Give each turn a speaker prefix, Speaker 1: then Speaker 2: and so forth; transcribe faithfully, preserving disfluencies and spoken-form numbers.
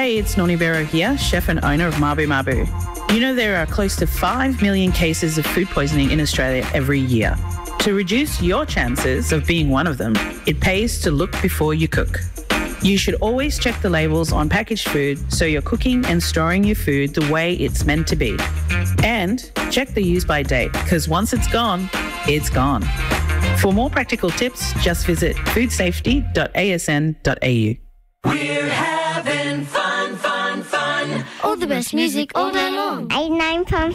Speaker 1: Hey, it's Noni Vero here, chef and owner of Mabu Mabu. You know there are close to five million cases of food poisoning in Australia every year. To reduce your chances of being one of them, it pays to look before you cook. You should always check the labels on packaged food so you're cooking and storing your food the way it's meant to be. And check the use by date, because once it's gone, it's gone. For more practical tips, just visit food safety dot a s n dot a u.
Speaker 2: We're having fun, fun, fun.
Speaker 3: All the best music all day long.
Speaker 4: eighty-nine point